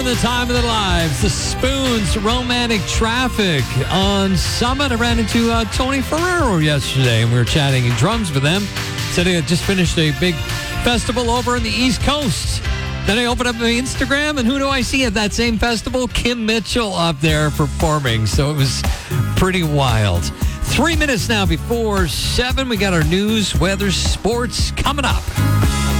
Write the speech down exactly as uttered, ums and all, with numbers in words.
The time of their lives, the Spoons, Romantic Traffic on Summit. I ran into uh, Tony Ferrero yesterday, and we were chatting in drums with them. Said he had just finished a big festival over on the East Coast. Then I opened up my Instagram, and who do I see at that same festival? Kim Mitchell up there performing. So it was pretty wild. Three minutes now before seven. We got our news, weather, sports coming up.